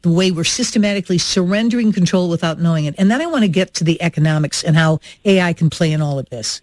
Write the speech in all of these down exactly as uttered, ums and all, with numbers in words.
the way we're systematically surrendering control without knowing it. And then I want to get to the economics and how A I can play in all of this.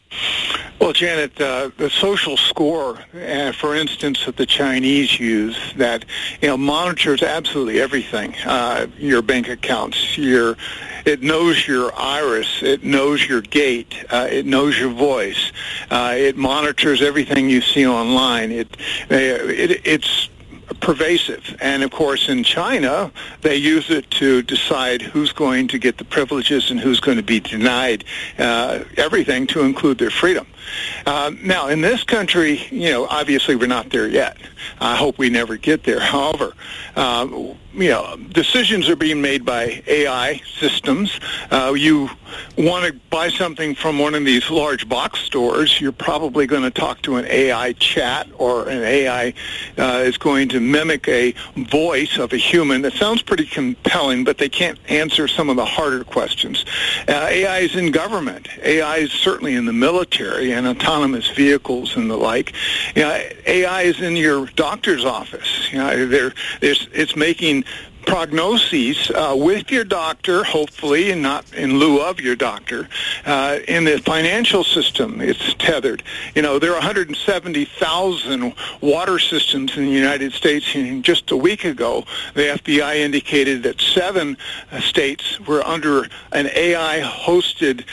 Well, Janet, uh, the social score, uh, for instance, that the Chinese use, that you know monitors absolutely everything. Uh, your bank accounts, your it knows your iris, it knows your gait, uh, it knows your voice, uh, it monitors everything you see online. It, uh, it it's pervasive. And of course in China they use it to decide who's going to get the privileges and who's going to be denied uh, everything, to include their freedom. Uh, now in this country, you know, obviously we're not there yet. I hope we never get there. However, uh, you know, decisions are being made by A I systems. Uh, you want to buy something from one of these large box stores, you're probably going to talk to an A I chat, or an A I uh, is going to mimic a voice of a human that sounds pretty compelling, but they can't answer some of the harder questions. Uh, A I is in government. A I is certainly in the military and autonomous vehicles and the like. You know, A I is in your doctor's office. You know, there, there's, it's making prognoses uh, with your doctor, hopefully, and not in lieu of your doctor. Uh, in the financial system, it's tethered. You know, there are one hundred seventy thousand water systems in the United States, and just a week ago, the F B I indicated that seven uh, states were under an A I-hosted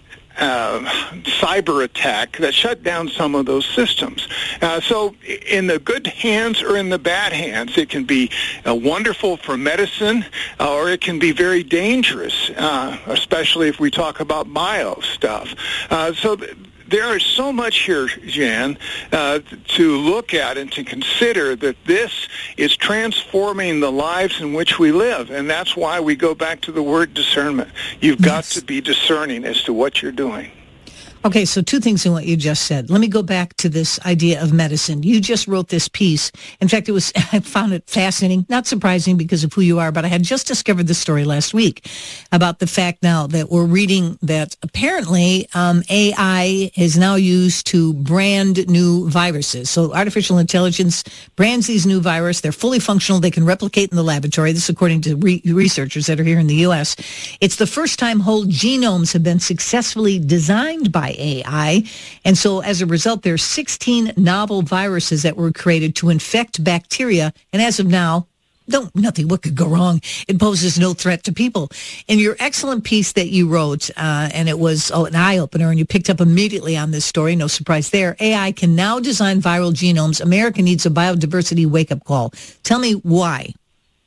Uh, cyber attack that shut down some of those systems. Uh, so in the good hands or in the bad hands, it can be uh, wonderful for medicine, uh, or it can be very dangerous, uh, especially if we talk about bio stuff. Uh, so th- there is so much here, Jan, uh, to look at and to consider, that this is transforming the lives in which we live. And that's why we go back to the word discernment. You've Yes. got to be discerning as to what you're doing. Okay, so two things in what you just said. Let me go back to this idea of medicine. You just wrote this piece. In fact, it was, I found it fascinating, not surprising because of who you are, but I had just discovered this story last week about the fact now that we're reading that apparently um, A I is now used to brand new viruses. So artificial intelligence brands these new viruses. They're fully functional. They can replicate in the laboratory. This according to re- researchers that are here in the U S. It's the first time whole genomes have been successfully designed by A I. And so as a result, there are sixteen novel viruses that were created to infect bacteria. And as of now, don't, nothing, what could go wrong? It poses no threat to people. In your excellent piece that you wrote, uh, and it was oh, an eye-opener, and you picked up immediately on this story, no surprise there, A I can now design viral genomes. America needs a biodiversity wake-up call. Tell me why.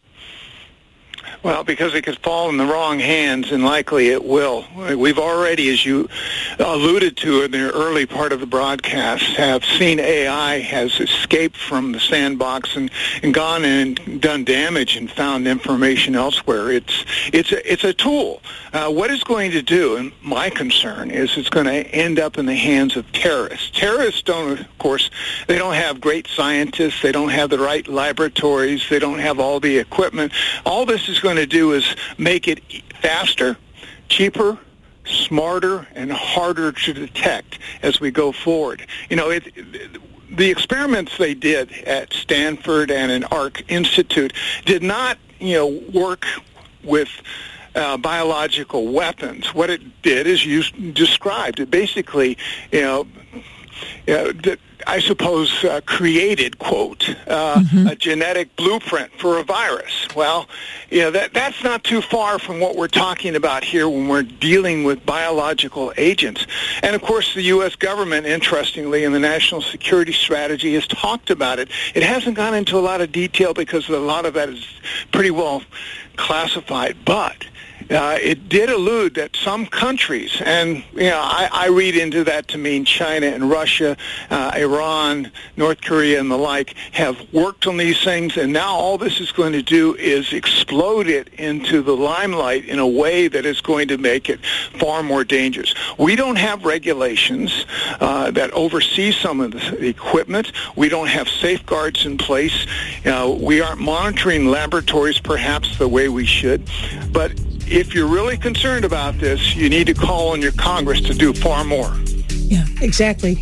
Well, because it could fall in the wrong hands, and likely it will. We've already, as you alluded to in the early part of the broadcast, have seen A I has escaped from the sandbox and, and gone and done damage and found information elsewhere. It's it's a, it's a tool. Uh, what it's going to do, and my concern is it's going to end up in the hands of terrorists. Terrorists don't, of course, they don't have great scientists. They don't have the right laboratories. They don't have all the equipment. All this is going to do is make it faster, cheaper, smarter, and harder to detect as we go forward. You know, it, the experiments they did at Stanford and in Arc Institute did not, you know, work with uh, biological weapons. What it did is you described. It basically, you know, you know the, I suppose, uh, created, quote, uh, mm-hmm. a genetic blueprint for a virus. Well, you know, that that's not too far from what we're talking about here when we're dealing with biological agents. And, of course, the U S government, interestingly, in the National Security Strategy has talked about it. It hasn't gone into a lot of detail because a lot of that is pretty well classified, but Uh, it did allude that some countries, and you know, I, I read into that to mean China and Russia, uh, Iran, North Korea, and the like, have worked on these things, and now all this is going to do is explode it into the limelight in a way that is going to make it far more dangerous. We don't have regulations uh, that oversee some of the equipment. We don't have safeguards in place. Uh, we aren't monitoring laboratories perhaps the way we should, but if you're really concerned about this, you need to call on your Congress to do far more. Yeah, exactly.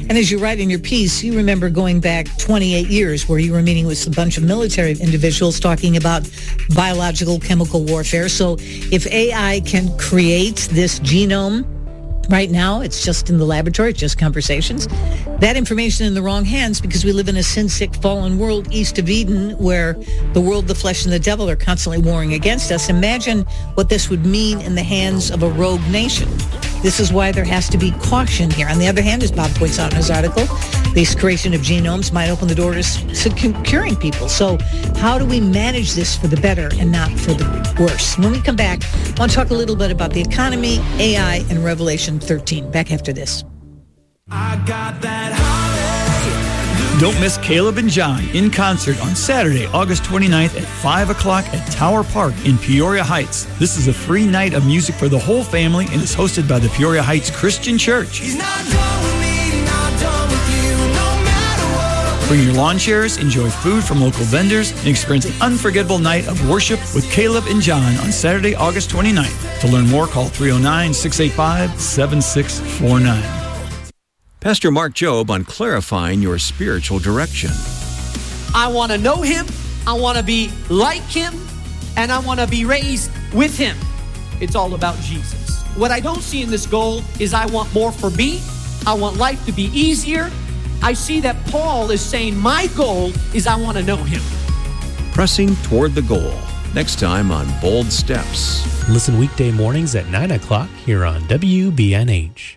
And as you write in your piece, you remember going back twenty-eight years where you were meeting with a bunch of military individuals talking about biological chemical warfare. So if A I can create this genome right now, it's just in the laboratory, it's just conversations. That information in the wrong hands, because we live in a sin-sick, fallen world east of Eden where the world, the flesh, and the devil are constantly warring against us. Imagine what this would mean in the hands of a rogue nation. This is why there has to be caution here. On the other hand, as Bob points out in his article, this creation of genomes might open the door to curing people. So how do we manage this for the better and not for the worse? When we come back, I want to talk a little bit about the economy, A I, and Revelation thirteen. Back after this. I got that holiday. Don't miss Caleb and John in concert on Saturday, August twenty-ninth at five o'clock at Tower Park in Peoria Heights. This is a free night of music for the whole family and is hosted by the Peoria Heights Christian Church. He's not done with me, not done with you, no matter what. Bring your lawn chairs, enjoy food from local vendors, and experience an unforgettable night of worship with Caleb and John on Saturday, August twenty-ninth. To learn more, call three oh nine, six eight five, seven six four nine. Pastor Mark Jobe on clarifying your spiritual direction. I want to know him, I want to be like him, and I want to be raised with him. It's all about Jesus. What I don't see in this goal is I want more for me. I want life to be easier. I see that Paul is saying my goal is I want to know him. Pressing toward the goal. Next time on Bold Steps. Listen weekday mornings at nine o'clock here on W B N H.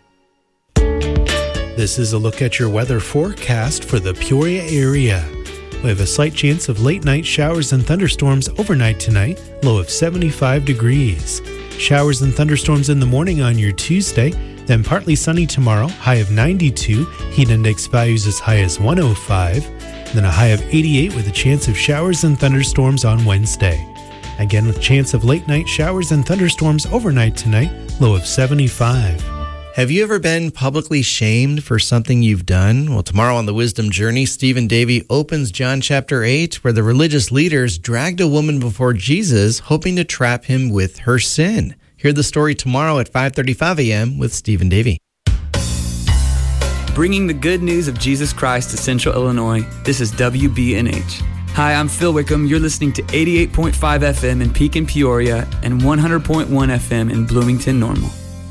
This is a look at your weather forecast for the Peoria area. We have a slight chance of late night showers and thunderstorms overnight tonight, low of seventy-five degrees. Showers and thunderstorms in the morning on your Tuesday, then partly sunny tomorrow, high of ninety-two, heat index values as high as one oh five, then a high of eighty-eight with a chance of showers and thunderstorms on Wednesday. Again with chance of late night showers and thunderstorms overnight tonight, low of seventy-five. Have you ever been publicly shamed for something you've done? Well, tomorrow on the Wisdom Journey, Stephen Davey opens John chapter eight, where the religious leaders dragged a woman before Jesus, hoping to trap him with her sin. Hear the story tomorrow at five thirty-five a.m. with Stephen Davey. Bringing the good news of Jesus Christ to Central Illinois, this is W B N H. Hi, I'm Phil Wickham. You're listening to eighty-eight point five F M in Pekin, Peoria, and one hundred point one F M in Bloomington, Normal.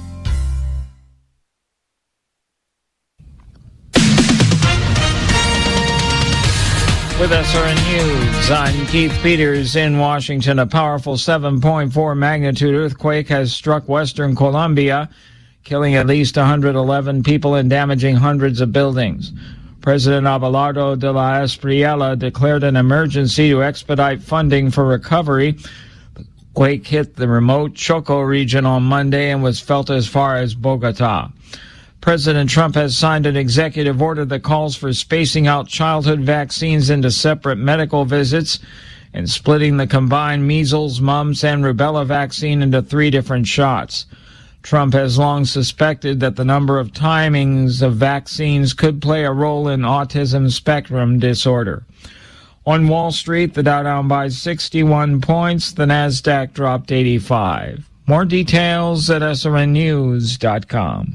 With S R N News, I'm Keith Peters in Washington. A powerful seven point four magnitude earthquake has struck western Colombia, killing at least one hundred eleven people and damaging hundreds of buildings. President Abelardo de la Espriella declared an emergency to expedite funding for recovery. The quake hit the remote Choco region on Monday and was felt as far as Bogota. President Trump has signed an executive order that calls for spacing out childhood vaccines into separate medical visits and splitting the combined measles, mumps, and rubella vaccine into three different shots. Trump has long suspected that the number of timings of vaccines could play a role in autism spectrum disorder. On Wall Street, the Dow down by sixty-one points, the Nasdaq dropped eighty-five. More details at S R N news dot com.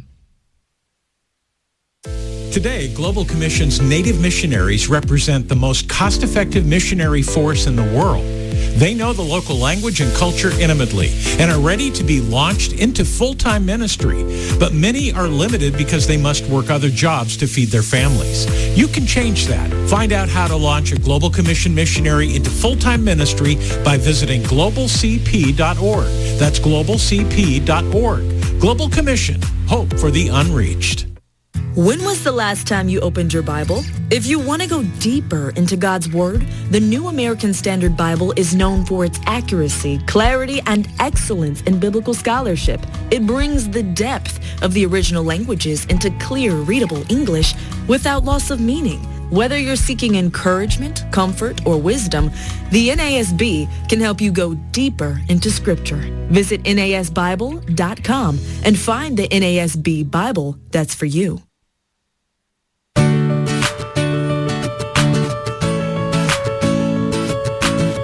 Today, Global Commission's Native missionaries represent the most cost-effective missionary force in the world. They know the local language and culture intimately and are ready to be launched into full-time ministry. But many are limited because they must work other jobs to feed their families. You can change that. Find out how to launch a Global Commission missionary into full-time ministry by visiting global c p dot org. That's global c p dot org. Global Commission, hope for the unreached. When was the last time you opened your Bible? If you want to go deeper into God's Word, the New American Standard Bible is known for its accuracy, clarity, and excellence in biblical scholarship. It brings the depth of the original languages into clear, readable English without loss of meaning. Whether you're seeking encouragement, comfort, or wisdom, the N A S B can help you go deeper into Scripture. Visit N A S Bible dot com and find the N A S B Bible that's for you.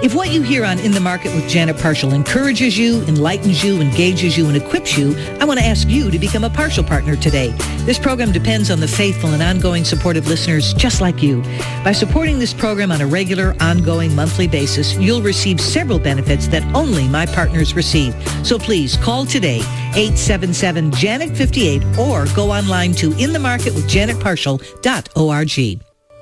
If what you hear on In the Market with Janet Partial encourages you, enlightens you, engages you, and equips you, I want to ask you to become a Partial partner today. This program depends on the faithful and ongoing supportive listeners just like you. By supporting this program on a regular, ongoing, monthly basis, you'll receive several benefits that only my partners receive. So please call today, eight seven seven, Janet fifty-eight, or go online to in the market with janet partial dot org.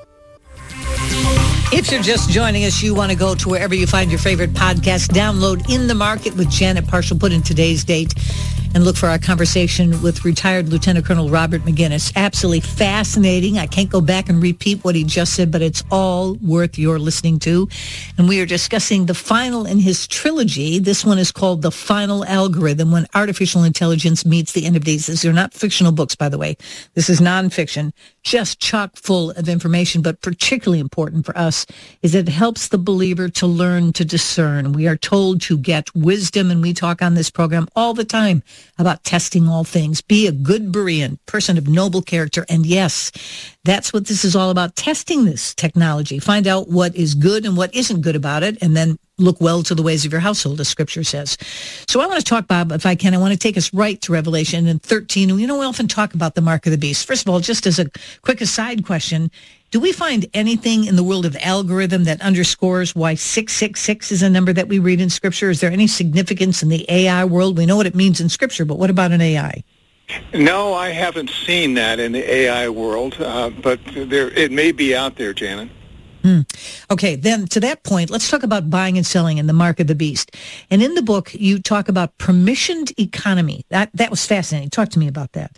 If you're just joining us, you want to go to wherever you find your favorite podcast, download In the Market with Janet Partial, put in today's date, and look for our conversation with retired Lieutenant Colonel Robert McGinnis. Absolutely fascinating. I can't go back and repeat what he just said, but it's all worth your listening to. And we are discussing the final in his trilogy. This one is called The Final Algorithm, When Artificial Intelligence Meets the End of Days. These are not fictional books, by the way. This is nonfiction, just chock full of information, but particularly important for us is that it helps the believer to learn to discern. We are told to get wisdom, and we talk on this program all the time about testing all things. Be a good Berean, person of noble character. And yes, that's what this is all about, testing this technology. Find out what is good and what isn't good about it, and then look well to the ways of your household, as Scripture says. So I want to talk, Bob, if I can, I want to take us right to Revelation in thirteen. You know, we often talk about the mark of the beast. First of all, just as a quick aside question, do we find anything in the world of algorithm that underscores why six six six is a number that we read in Scripture? Is there any significance in the A I world? We know what it means in Scripture, but what about an A I? No, I haven't seen that in the A I world, uh, but there it may be out there, Janet. Hmm. Okay, then to that point, let's talk about buying and selling and the mark of the beast. And in the book, you talk about permissioned economy. That that was fascinating. Talk to me about that.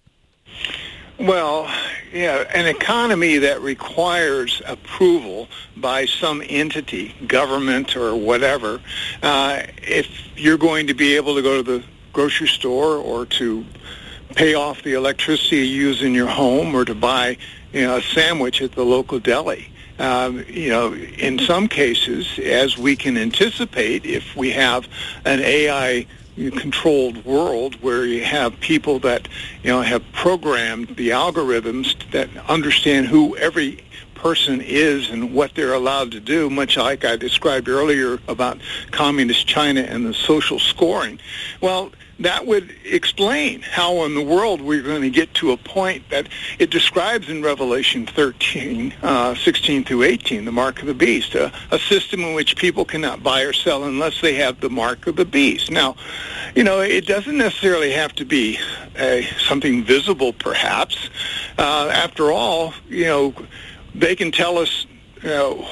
Well, yeah, an economy that requires approval by some entity, government or whatever, uh, if you're going to be able to go to the grocery store or to pay off the electricity you use in your home or to buy, you know, a sandwich at the local deli. Um, you know, in some cases, as we can anticipate, if we have an A I controlled world where you have people that, you know, have programmed the algorithms that understand who every person is and what they're allowed to do, much like I described earlier about communist China and the social scoring. Well, that would explain how in the world we're going to get to a point that it describes in Revelation thirteen, uh, sixteen through eighteen, the mark of the beast, a, a system in which people cannot buy or sell unless they have the mark of the beast. Now, you know, it doesn't necessarily have to be a, something visible, perhaps. Uh, after all, you know, they can tell us, you know,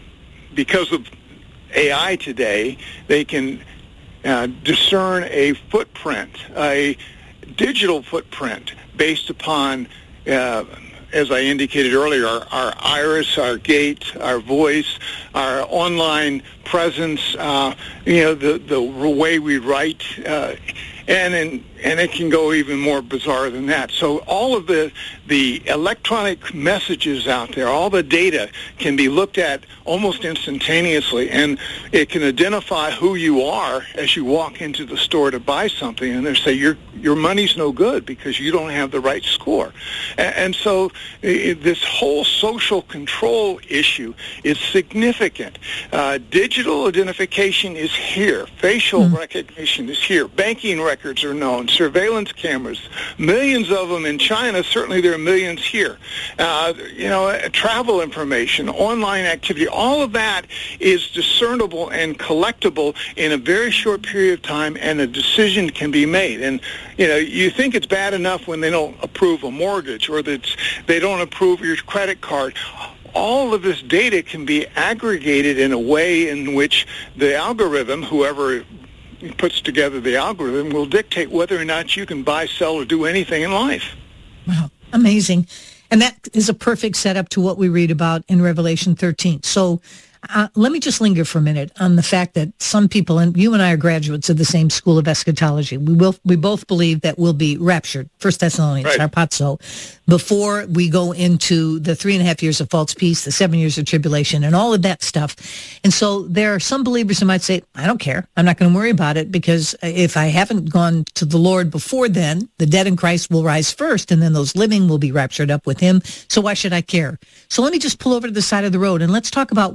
because of A I today, they can Uh, discern a footprint, a digital footprint based upon, uh, as I indicated earlier, our, our iris, our gait, our voice, our online presence, uh, you know, the, the way we write, uh, and in, and it can go even more bizarre than that. So all of the the electronic messages out there, all the data can be looked at almost instantaneously, and it can identify who you are as you walk into the store to buy something, and they say your your money's no good because you don't have the right score. And, and so it, this whole social control issue is significant. Uh, digital identification is here. Facial mm. recognition is here. Banking records are known. Surveillance cameras, millions of them in China. Certainly there are millions here. Uh, you know, travel information, online activity, all of that is discernible and collectible in a very short period of time, and a decision can be made. And, you know, you think it's bad enough when they don't approve a mortgage or that they don't approve your credit card. All of this data can be aggregated in a way in which the algorithm, whoever puts together the algorithm, will dictate whether or not you can buy, sell, or do anything in life. Wow, amazing. And that is a perfect setup to what we read about in Revelation thirteen. So uh, let me just linger for a minute on the fact that some people, and you and I are graduates of the same school of eschatology, we will we both believe that we'll be raptured, First Thessalonians, right. harpazo, before we go into the three and a half years of false peace, the seven years of tribulation, and all of that stuff. And so there are some believers who might say, I don't care. I'm not going to worry about it, because if I haven't gone to the Lord before then, the dead in Christ will rise first, and then those living will be raptured up with him. So why should I care? So let me just pull over to the side of the road, and let's talk about why we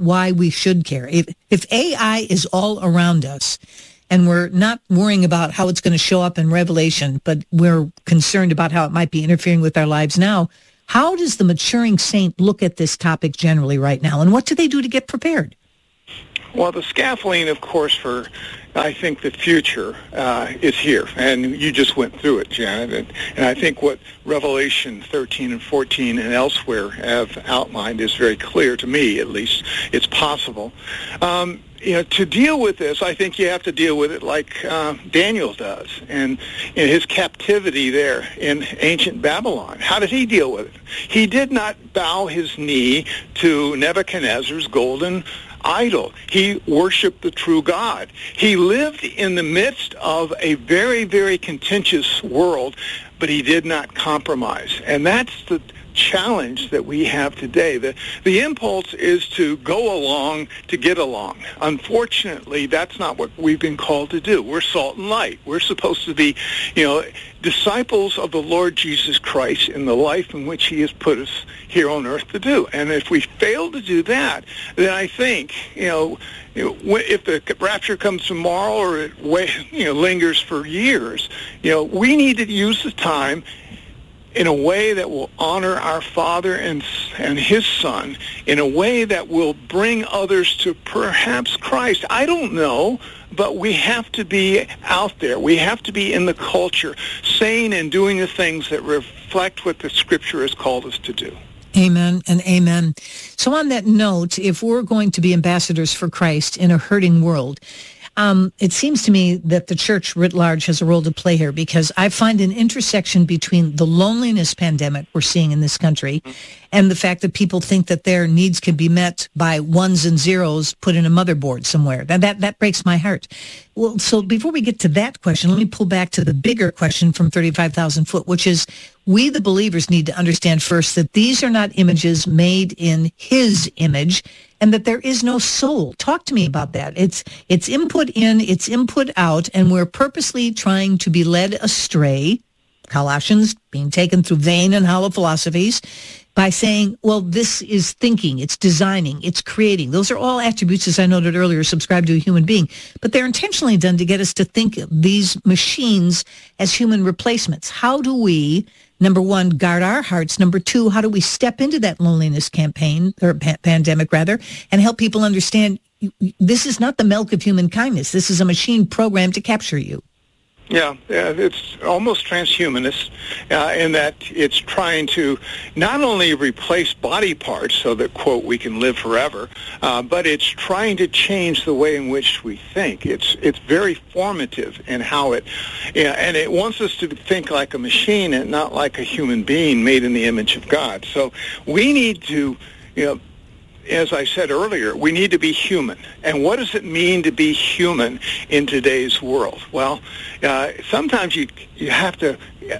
we should care. If, if A I is all around us and we're not worrying about how it's going to show up in Revelation, but we're concerned about how it might be interfering with our lives now, how does the maturing saint look at this topic generally right now? And what do they do to get prepared? Well, the scaffolding, of course, for, I think, the future uh, is here. And you just went through it, Janet. And, and I think what Revelation thirteen and fourteen and elsewhere have outlined is very clear to me, at least. It's possible. Um, you know, to deal with this, I think you have to deal with it like uh, Daniel does. And in his captivity there in ancient Babylon, how did he deal with it? He did not bow his knee to Nebuchadnezzar's golden idol. He worshiped the true God. He lived in the midst of a very, very contentious world, but he did not compromise. And that's the challenge that we have today. The, the impulse is to go along to get along. Unfortunately, that's not what we've been called to do. We're salt and light. We're supposed to be, you know, disciples of the Lord Jesus Christ in the life in which he has put us here on earth to do. And if we fail to do that, then I think, you know, you know, if the rapture comes tomorrow or it you know, lingers for years, you know, we need to use the time in a way that will honor our Father and and his Son, in a way that will bring others to perhaps Christ. I don't know, but we have to be out there. We have to be in the culture, saying and doing the things that reflect what the Scripture has called us to do. Amen and amen. So on that note, if we're going to be ambassadors for Christ in a hurting world, Um, it seems to me that the church writ large has a role to play here, because I find an intersection between the loneliness pandemic we're seeing in this country and the fact that people think that their needs can be met by ones and zeros put in a motherboard somewhere. That, that, that breaks my heart. Well, so before we get to that question, let me pull back to the bigger question from thirty-five thousand foot, which is, we the believers need to understand first that these are not images made in his image, and that there is no soul. Talk to me about that. It's it's input in, it's input out, and we're purposely trying to be led astray, Colossians being taken through vain and hollow philosophies, by saying, well, this is thinking, it's designing, it's creating. Those are all attributes, as I noted earlier, subscribed to a human being. But they're intentionally done to get us to think of these machines as human replacements. How do we, number one, guard our hearts? Number two, how do we step into that loneliness campaign, or pa- pandemic rather, and help people understand this is not the milk of human kindness. This is a machine programmed to capture you. Yeah, yeah, it's almost transhumanist uh, in that it's trying to not only replace body parts so that, quote, we can live forever, uh, but it's trying to change the way in which we think. It's it's very formative in how it, yeah, and it wants us to think like a machine and not like a human being made in the image of God. So we need to, you know, as I said earlier, we need to be human. And what does it mean to be human in today's world? Well, uh, sometimes you you have to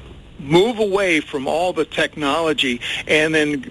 move away from all the technology and then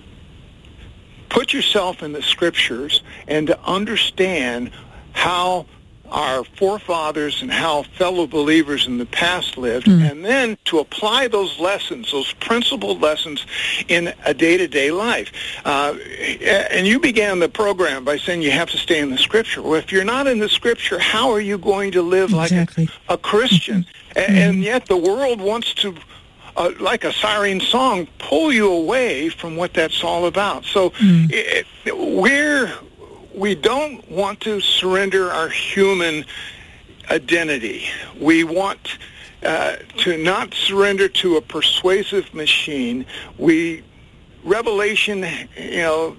put yourself in the Scriptures and to understand how our forefathers and how fellow believers in the past lived, mm. and then to apply those lessons, those principled lessons, in a day-to-day life. Uh, and you began the program by saying you have to stay in the Scripture. Well, if you're not in the Scripture, how are you going to live exactly. like a, a Christian? Mm-hmm. And, and yet the world wants to, uh, like a siren song, pull you away from what that's all about. So mm. it, we're... We don't want to surrender our human identity. We want uh, to not surrender to a persuasive machine. We, Revelation, you know,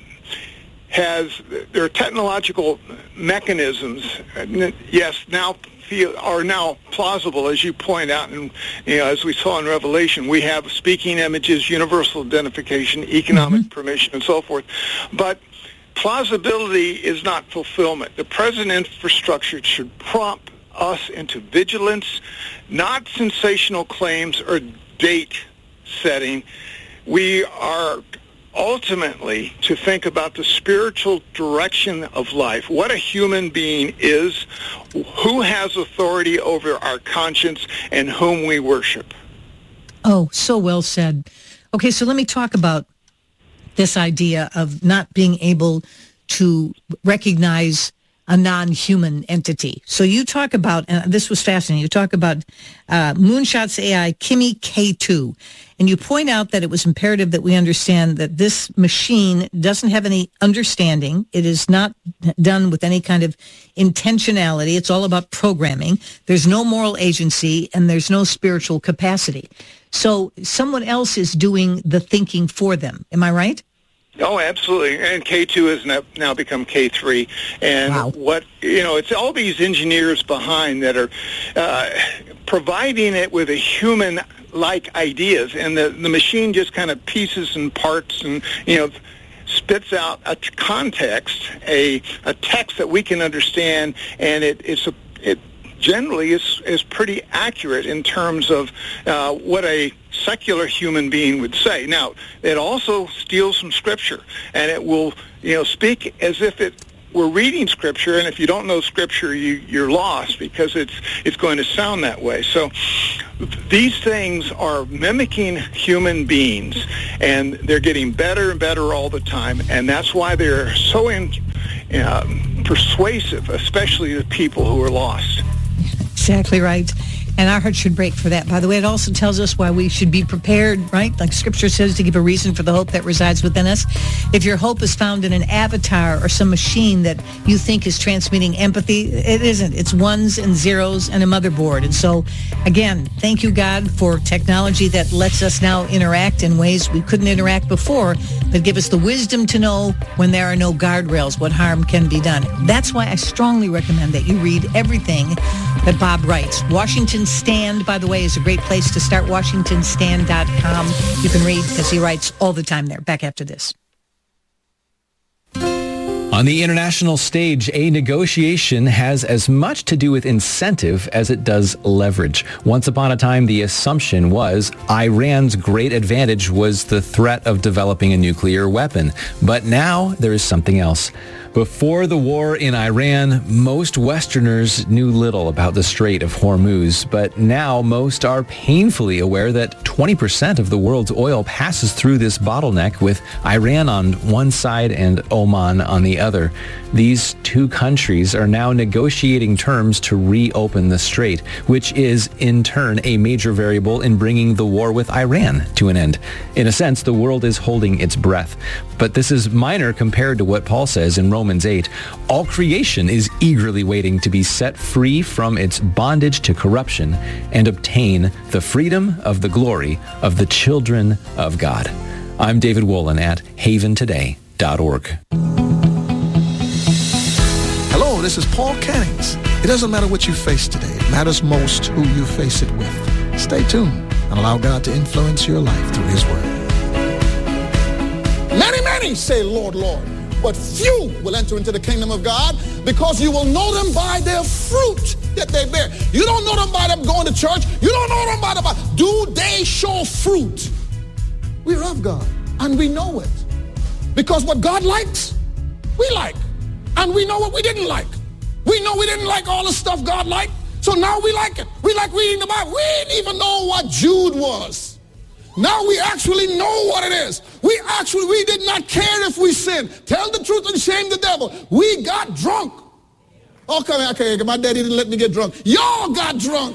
has, there are technological mechanisms, yes, now feel, are now plausible, as you point out, and you know, as we saw in Revelation, we have speaking images, universal identification, economic mm-hmm. permission, and so forth. But plausibility is not fulfillment. The present infrastructure should prompt us into vigilance, not sensational claims or date setting. We are ultimately to think about the spiritual direction of life, what a human being is, who has authority over our conscience, and whom we worship. Oh, so well said. Okay, so let me talk about this idea of not being able to recognize a non-human entity. So you talk about, and this was fascinating, you talk about uh, Moonshot's A I, Kimi K two, and you point out that it was imperative that we understand that this machine doesn't have any understanding. It is not done with any kind of intentionality. It's all about programming. There's no moral agency, and there's no spiritual capacity. So someone else is doing the thinking for them. Am I right? Oh, absolutely. And K two has now, now become K three. And wow. what, you know, it's all these engineers behind that are uh, providing it with a human-like ideas. And the, the machine just kind of pieces and parts and, you know, spits out a context, a, a text that we can understand. And it, it's a, it generally is, is pretty accurate in terms of uh, what a secular human being would say. Now, it also steals from Scripture, and it will, you know, speak as if it were reading Scripture, and if you don't know Scripture, you, you're lost because it's it's going to sound that way. So these things are mimicking human beings, and they're getting better and better all the time, and that's why they're so in, uh, persuasive, especially the people who are lost. Exactly right. And our heart should break for that. By the way, it also tells us why we should be prepared, right? Like Scripture says, to give a reason for the hope that resides within us. If your hope is found in an avatar or some machine that you think is transmitting empathy, it isn't. It's ones and zeros and a motherboard. And so, again, thank you, God, for technology that lets us now interact in ways we couldn't interact before, but give us the wisdom to know when there are no guardrails, what harm can be done. That's why I strongly recommend that you read everything that Bob writes. Washington Stand, by the way, is a great place to start. Washington Stand dot com. You can read because he writes all the time there. Back after this. On the international stage, a negotiation has as much to do with incentive as it does leverage. Once upon a time, the assumption was Iran's great advantage was the threat of developing a nuclear weapon. But now there is something else. Before the war in Iran, most Westerners knew little about the Strait of Hormuz, but now most are painfully aware that twenty percent of the world's oil passes through this bottleneck, with Iran on one side and Oman on the other. These two countries are now negotiating terms to reopen the strait, which is, in turn, a major variable in bringing the war with Iran to an end. In a sense, the world is holding its breath. But this is minor compared to what Paul says in Romans eight. All creation is eagerly waiting to be set free from its bondage to corruption and obtain the freedom of the glory of the children of God. I'm David Wolin at haven today dot org. Hello, this is Paul Cannings. It doesn't matter what you face today. It matters most who you face it with. Stay tuned and allow God to influence your life through His Word. Many, many say, Lord, Lord, but few will enter into the kingdom of God, because you will know them by their fruit that they bear. You don't know them by them going to church. You don't know them by the, do they show fruit? We're of God, and we know it. Because what God likes, we like. And we know what we didn't like. We know we didn't like all the stuff God liked, so now we like it. We like reading the Bible. We didn't even know what Jude was. Now we actually know what it is. We actually, we did not care if we sinned. Tell the truth and shame the devil. We got drunk. Oh, come here, okay, my daddy didn't let me get drunk. Y'all got drunk.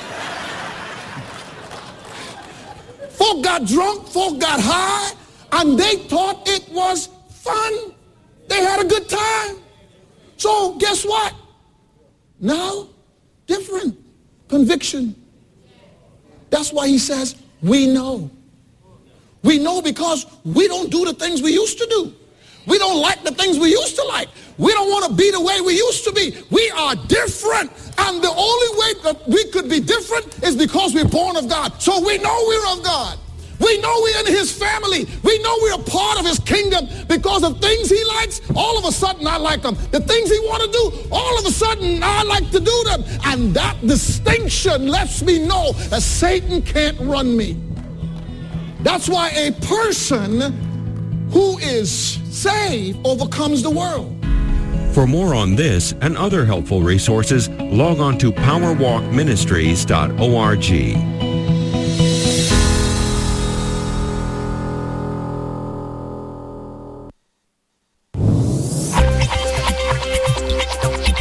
Folk got drunk, folk got high, and they thought it was fun. They had a good time. So guess what? Now, different conviction. That's why he says, we know. We know because we don't do the things we used to do. We don't like the things we used to like. We don't want to be the way we used to be. We are different. And the only way that we could be different is because we're born of God. So we know we're of God. We know we're in His family. We know we're a part of His kingdom because of things He likes. All of a sudden, I like them. The things He want to do, all of a sudden, I like to do them. And that distinction lets me know that Satan can't run me. That's why a person who is saved overcomes the world. For more on this and other helpful resources, log on to power walk ministries dot org.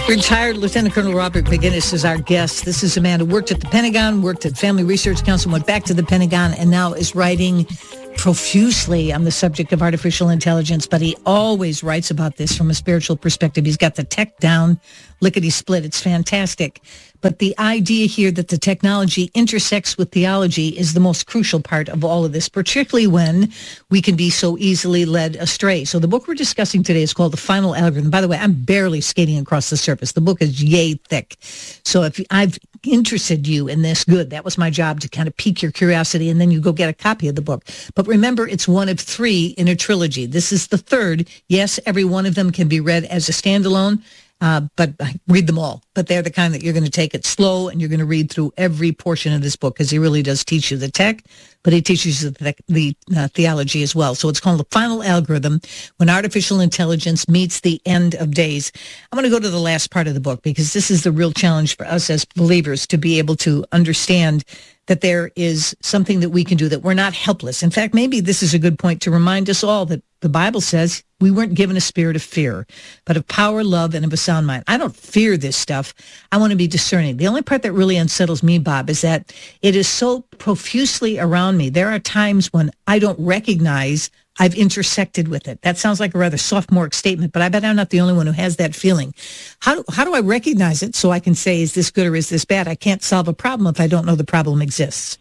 Retired Lieutenant Colonel Robert McGinnis is our guest. This is a man who worked at the Pentagon, worked at Family Research Council, went back to the Pentagon, and now is writing profusely on the subject of artificial intelligence, but he always writes about this from a spiritual perspective. He's got the tech down, lickety-split. It's fantastic. But the idea here that the technology intersects with theology is the most crucial part of all of this, particularly when we can be so easily led astray. So the book we're discussing today is called The Final Algorithm. By the way, I'm barely skating across the surface. The book is yay thick. So if I've interested you in this, good. That was my job, to kind of pique your curiosity, and then you go get a copy of the book. But remember, it's one of three in a trilogy. This is the third. Yes, every one of them can be read as a standalone. Uh, but read them all. But they're the kind that you're going to take it slow, and you're going to read through every portion of this book, because he really does teach you the tech, but he teaches you the, the uh, theology as well. So it's called The Final Algorithm, When Artificial Intelligence Meets the End of Days. I'm going to go to the last part of the book, because this is the real challenge for us as believers, to be able to understand that there is something that we can do, that we're not helpless. In fact, maybe this is a good point to remind us all that the Bible says we weren't given a spirit of fear, but of power, love, and of a sound mind. I don't fear this stuff. I want to be discerning. The only part that really unsettles me, Bob, is that it is so profusely around me. There are times when I don't recognize I've intersected with it. That sounds like a rather sophomoric statement, but I bet I'm not the only one who has that feeling. How do, how do I recognize it so I can say, is this good or is this bad? I can't solve a problem if I don't know the problem exists.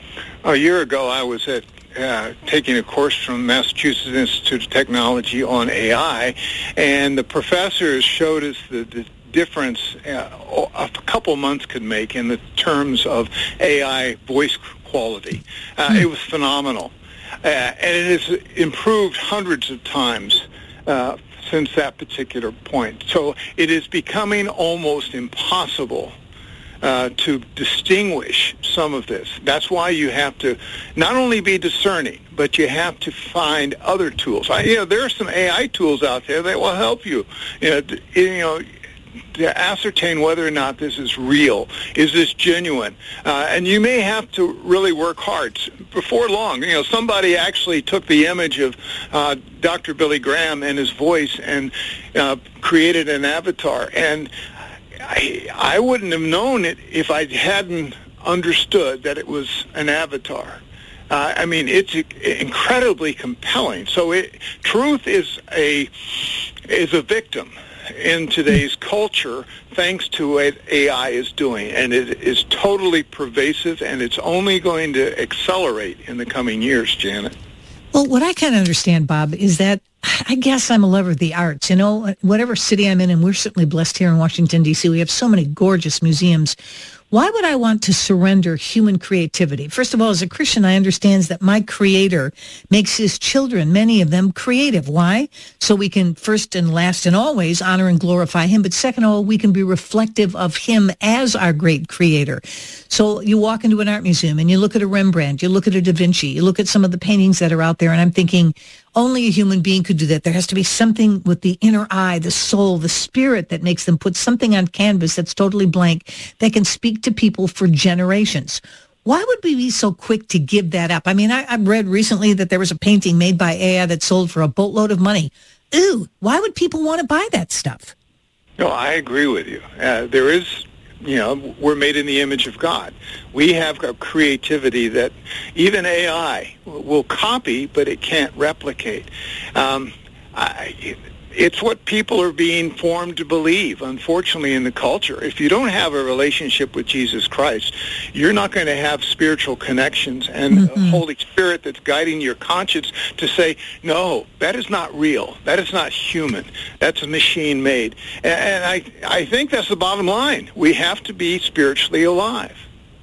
A year ago, I was at uh, taking a course from Massachusetts Institute of Technology on A I, and the professors showed us the, the difference uh, a couple months could make in the terms of A I voice quality. Uh, mm. It was phenomenal. Uh, and it has improved hundreds of times uh, since that particular point. So it is becoming almost impossible uh, to distinguish some of this. That's why you have to not only be discerning, but you have to find other tools. I, you know, there are some A I tools out there that will help you. You know, you know to ascertain whether or not this is real. Is this genuine? Uh, and you may have to really work hard. Before long, you know, somebody actually took the image of uh, Doctor Billy Graham and his voice and uh, created an avatar. And I, I wouldn't have known it if I hadn't understood that it was an avatar. Uh, I mean, it's incredibly compelling. So it, truth is a is a victim in today's culture, thanks to what A I is doing, and it is totally pervasive, and it's only going to accelerate in the coming years, Janet. Well, what I kind of understand, Bob, is that I guess I'm a lover of the arts. You know, whatever city I'm in, and we're certainly blessed here in Washington, D C, we have so many gorgeous museums. Why would I want to surrender human creativity? First of all, as a Christian, I understand that my Creator makes his children, many of them, creative. Why? So we can first and last and always honor and glorify him. But second of all, we can be reflective of him as our great Creator. So you walk into an art museum and you look at a Rembrandt, you look at a Da Vinci, you look at some of the paintings that are out there, and I'm thinking, only a human being could do that. There has to be something with the inner eye, the soul, the spirit that makes them put something on canvas that's totally blank that can speak to people for generations. Why would we be so quick to give that up? I mean, I, I've read recently that there was a painting made by A I that sold for a boatload of money. Ooh, why would people want to buy that stuff? No, I agree with you. Uh, there is... You know, we're made in the image of God. We have a creativity that even A I will copy, but it can't replicate. Um, I, it's what people are being formed to believe, unfortunately, in the culture. If you don't have a relationship with Jesus Christ, you're not going to have spiritual connections and mm-hmm. a Holy Spirit that's guiding your conscience to say, no, that is not real. That is not human. That's a machine made. And, and I, I think that's the bottom line. We have to be spiritually alive.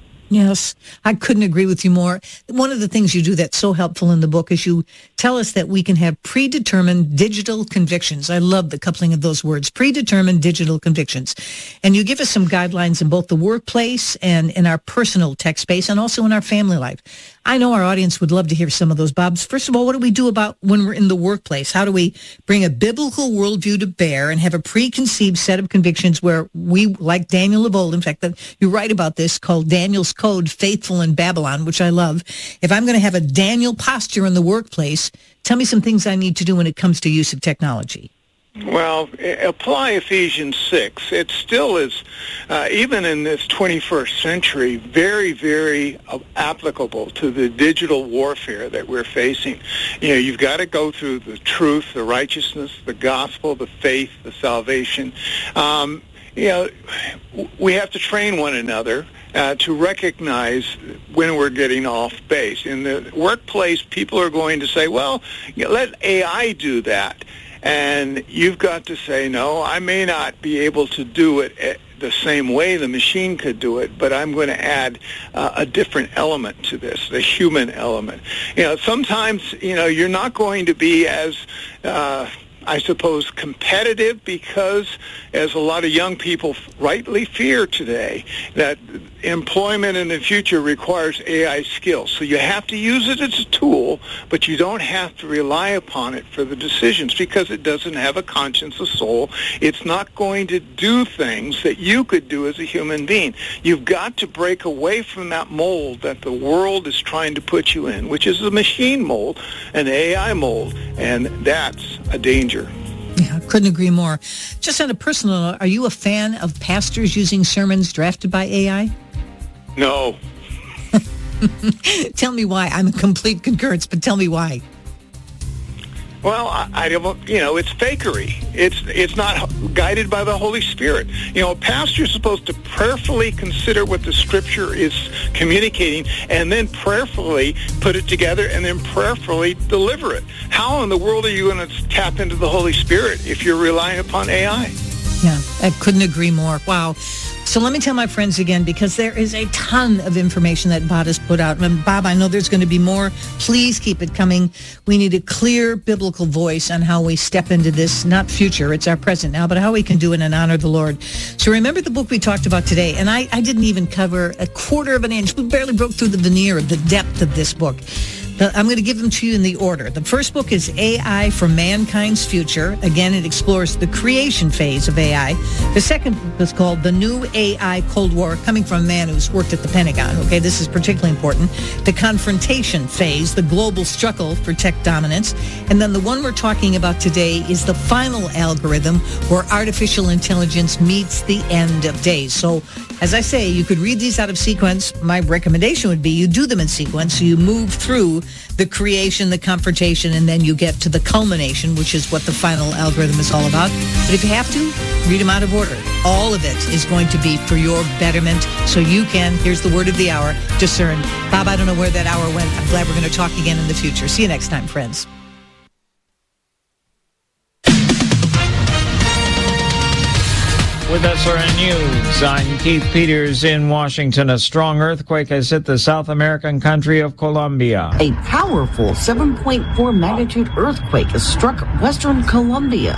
Yes, I couldn't agree with you more. One of the things you do that's so helpful in the book is you tell us that we can have predetermined digital convictions. I love the coupling of those words, predetermined digital convictions. And you give us some guidelines in both the workplace and in our personal tech space and also in our family life. I know our audience would love to hear some of those, Bob. First of all, what do we do about when we're in the workplace? How do we bring a biblical worldview to bear and have a preconceived set of convictions where we, like Daniel of old, in fact, that you write about this called Daniel's Code, Faithful in Babylon, which I love. If I'm going to have a Daniel posture in the workplace, tell me some things I need to do when it comes to use of technology. Well, apply Ephesians six. It still is, uh, even in this twenty-first century, very, very applicable to the digital warfare that we're facing. You know, you've got to go through the truth, the righteousness, the gospel, the faith, the salvation. Um, you know, we have to train one another uh, to recognize when we're getting off base. In the workplace, people are going to say, well, you know, let A I do that. And you've got to say, no, I may not be able to do it the same way the machine could do it, but I'm going to add uh, a different element to this, the human element. You know, sometimes, you know, you're not going to be as, uh, I suppose, competitive because, as a lot of young people rightly fear today, that employment in the future requires A I skills. So you have to use it as a tool, but you don't have to rely upon it for the decisions because it doesn't have a conscience, a soul. It's not going to do things that you could do as a human being. You've got to break away from that mold that the world is trying to put you in, which is a machine mold, an A I mold, and that's a danger. Yeah, couldn't agree more. Just on a personal note, are you a fan of pastors using sermons drafted by A I? No. Tell me why. I'm a complete concurrence, but tell me why. Well, I, I don't, you know, it's fakery. It's it's not guided by the Holy Spirit. You know, a pastor is supposed to prayerfully consider what the Scripture is communicating and then prayerfully put it together and then prayerfully deliver it. How in the world are you going to tap into the Holy Spirit if you're relying upon A I? Yeah, I couldn't agree more. Wow. So let me tell my friends again, because there is a ton of information that Bob has put out. And Bob, I know there's going to be more. Please keep it coming. We need a clear biblical voice on how we step into this, not future, it's our present now, but how we can do it and honor the Lord. So remember the book we talked about today, and I, I didn't even cover a quarter of an inch. We barely broke through the veneer of the depth of this book. I'm going to give them to you in the order. The first book is A I for Mankind's Future. Again, it explores the creation phase of A I. The second book is called The New A I Cold War, coming from a man who's worked at the Pentagon. Okay, this is particularly important. The confrontation phase, the global struggle for tech dominance. And then the one we're talking about today is The Final Algorithm, where artificial intelligence meets the end of days. So, as I say, you could read these out of sequence. My recommendation would be you do them in sequence, so you move through the creation, the confrontation, and then you get to the culmination, which is what the final algorithm is all about. But if you have to, read them out of order. All of it is going to be for your betterment, so you can, here's the word of the hour, discern. Bob, I don't know where that hour went. I'm glad we're going to talk again in the future. See you next time, friends. With S R N News, I'm Keith Peters in Washington. A strong earthquake has hit the South American country of Colombia. A powerful seven point four magnitude earthquake has struck western Colombia,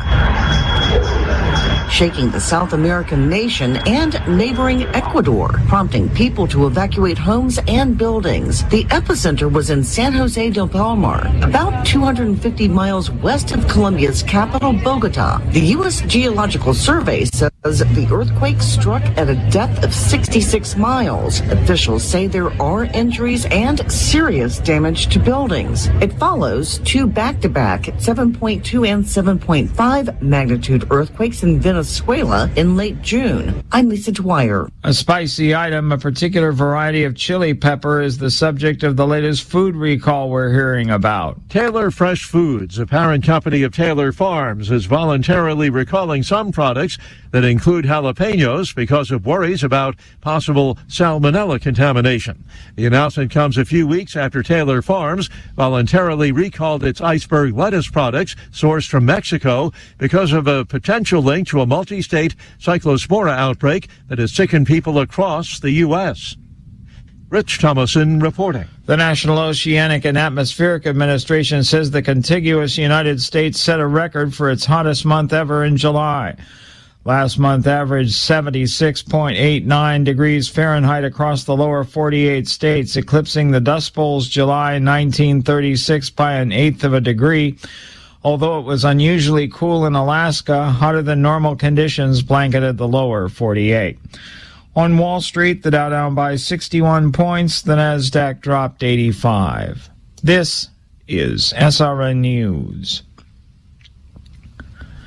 shaking the South American nation and neighboring Ecuador, prompting people to evacuate homes and buildings. The epicenter was in San Jose del Palmar, about two hundred fifty miles west of Colombia's capital, Bogota. The U S Geological Survey says the earthquake struck at a depth of sixty-six miles. Officials say there are injuries and serious damage to buildings. It follows two back-to-back seven point two and seven point five magnitude earthquakes in Venezuela in late June. I'm Lisa Dwyer. A spicy item, a particular variety of chili pepper, is the subject of the latest food recall we're hearing about. Taylor Fresh Foods, a parent company of Taylor Farms, is voluntarily recalling some products that include jalapenos because of worries about possible salmonella contamination. The announcement comes a few weeks after Taylor Farms voluntarily recalled its iceberg lettuce products sourced from Mexico because of a potential link to a multi-state cyclospora outbreak that has sickened people across the U S Rich Thomason reporting. The National Oceanic and Atmospheric Administration says the contiguous United States set a record for its hottest month ever in July. Last month averaged seventy-six point eight nine degrees Fahrenheit across the lower forty-eight states, eclipsing the Dust Bowl's July nineteen thirty-six by an eighth of a degree. Although it was unusually cool in Alaska, hotter than normal conditions blanketed the lower forty-eight. On Wall Street, the Dow down by sixty-one points, the Nasdaq dropped eighty-five. This is S R N News.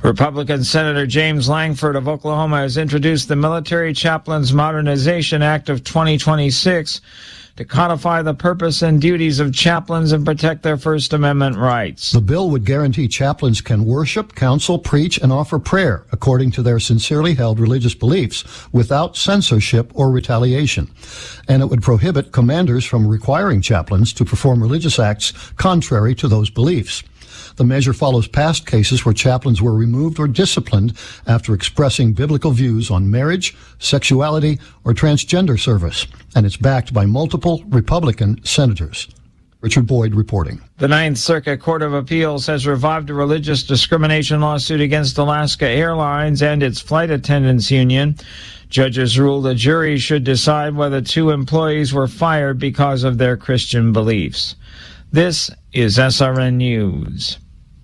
Republican Senator James Langford of Oklahoma has introduced the Military Chaplains Modernization Act of twenty twenty-six to codify the purpose and duties of chaplains and protect their First Amendment rights. The bill would guarantee chaplains can worship, counsel, preach, and offer prayer according to their sincerely held religious beliefs without censorship or retaliation. And it would prohibit commanders from requiring chaplains to perform religious acts contrary to those beliefs. The measure follows past cases where chaplains were removed or disciplined after expressing biblical views on marriage, sexuality, or transgender service, and it's backed by multiple Republican senators. Richard Boyd reporting. The Ninth Circuit Court of Appeals has revived a religious discrimination lawsuit against Alaska Airlines and its flight attendants union. Judges ruled a jury should decide whether two employees were fired because of their Christian beliefs. This is S R N News.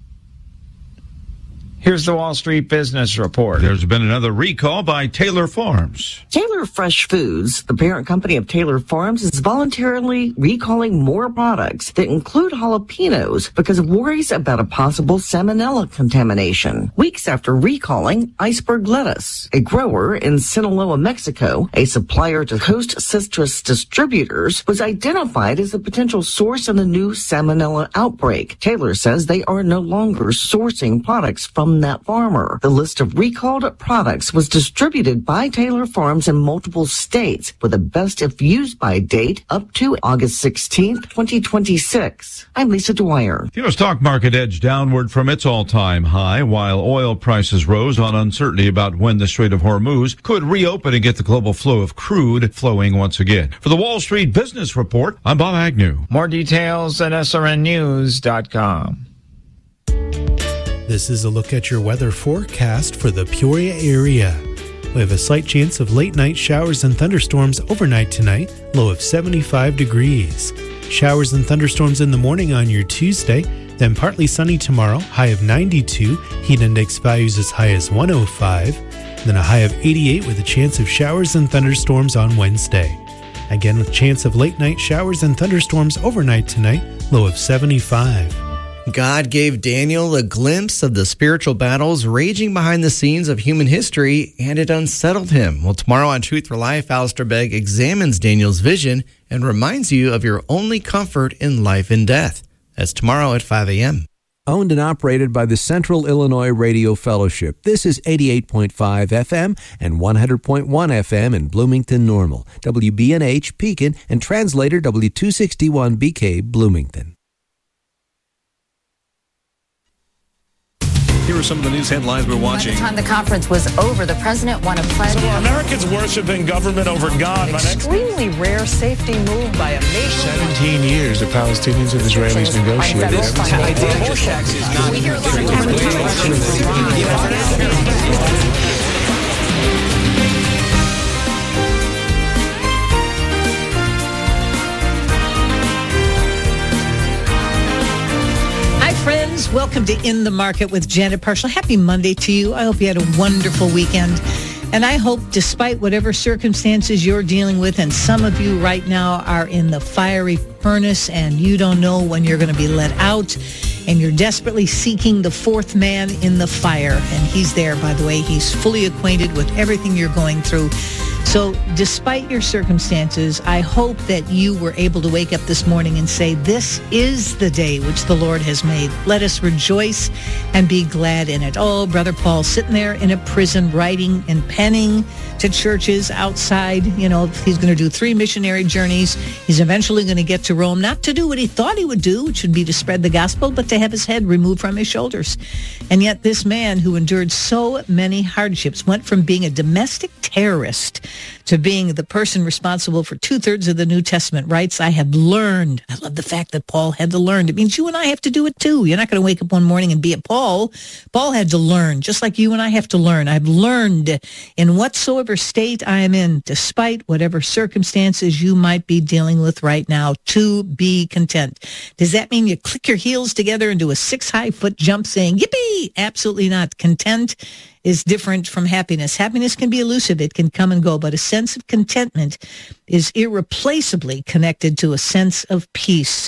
Here's the Wall Street Business Report. There's been another recall by Taylor Farms. Taylor Fresh Foods, the parent company of Taylor Farms, is voluntarily recalling more products that include jalapenos because of worries about a possible salmonella contamination. Weeks after recalling iceberg lettuce, a grower in Sinaloa, Mexico, a supplier to Coast Citrus Distributors, was identified as a potential source in the new salmonella outbreak. Taylor says they are no longer sourcing products from that farmer. The list of recalled products was distributed by Taylor Farms in multiple states with a best if used by date up to August sixteenth, twenty twenty-six. I'm Lisa Dwyer. The U S stock market edged downward from its all-time high while oil prices rose on uncertainty about when the Strait of Hormuz could reopen and get the global flow of crude flowing once again. For the Wall Street Business Report, I'm Bob Agnew. More details at S R N news dot com. This is a look at your weather forecast for the Peoria area. We have a slight chance of late night showers and thunderstorms overnight tonight, low of seventy-five degrees. Showers and thunderstorms in the morning on your Tuesday, then partly sunny tomorrow, high of ninety-two, heat index values as high as one oh five, then a high of eighty-eight with a chance of showers and thunderstorms on Wednesday. Again, with chance of late night showers and thunderstorms overnight tonight, low of seventy-five. God gave Daniel a glimpse of the spiritual battles raging behind the scenes of human history, and it unsettled him. Well, tomorrow on Truth for Life, Alistair Begg examines Daniel's vision and reminds you of your only comfort in life and death. That's tomorrow at five a.m. Owned and operated by the Central Illinois Radio Fellowship. This is eighty-eight point five F M and one hundred point one F M in Bloomington Normal, W B N H Pekin, and translator W two sixty-one B K Bloomington. Here are some of the news headlines we're watching. By the time the conference was over, the president won a pledge. So are Americans worshiping government over God? Extremely rare safety move by a nation. seventeen years the Palestinians and Israelis negotiated. Friends, welcome to In the Market with Janet Parshall. Happy Monday to you. I hope you had a wonderful weekend. And I hope, despite whatever circumstances you're dealing with, and some of you right now are in the fiery furnace and you don't know when you're going to be let out, and you're desperately seeking the fourth man in the fire. And he's there, by the way. He's fully acquainted with everything you're going through. So despite your circumstances, I hope that you were able to wake up this morning and say, this is the day which the Lord has made. Let us rejoice and be glad in it. Oh, Brother Paul sitting there in a prison writing and penning to churches outside. You know, he's going to do three missionary journeys. He's eventually going to get to Rome, not to do what he thought he would do, which would be to spread the gospel, but to have his head removed from his shoulders. And yet this man who endured so many hardships went from being a domestic terrorist to being the person responsible for two-thirds of the New Testament, writes, I have learned. I love the fact that Paul had to learn. It means you and I have to do it too. You're not going to wake up one morning and be a Paul. Paul had to learn, just like you and I have to learn. I've learned in whatsoever state I am in, despite whatever circumstances you might be dealing with right now, to be content. Does that mean you click your heels together and do a six-high foot jump saying, yippee? Absolutely not. Content is different from happiness. Happiness can be elusive. It can come and go, but a sense of contentment is irreplaceably connected to a sense of peace.